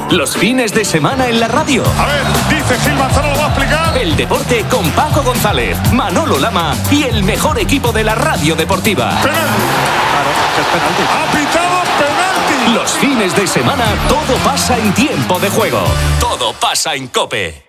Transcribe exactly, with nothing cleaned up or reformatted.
Los fines de semana en la radio. A ver, dice Gil Manzano, lo va a explicar. El deporte con Paco González, Manolo Lama y el mejor equipo de la radio deportiva. Penalti. Claro, es penalti. Ha pitado penalti. Los fines de semana todo pasa en tiempo de juego. Todo pasa en COPE.